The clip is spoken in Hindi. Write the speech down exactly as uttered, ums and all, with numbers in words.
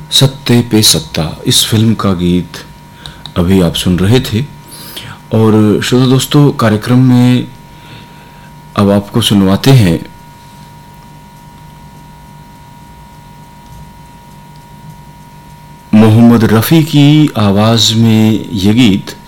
सत्ते पे सत्ता इस फिल्म का गीत अभी आप सुन रहे थे। और श्रोता दोस्तों, कार्यक्रम में अब आपको सुनवाते हैं मोहम्मद रफ़ी की आवाज़ में ये गीत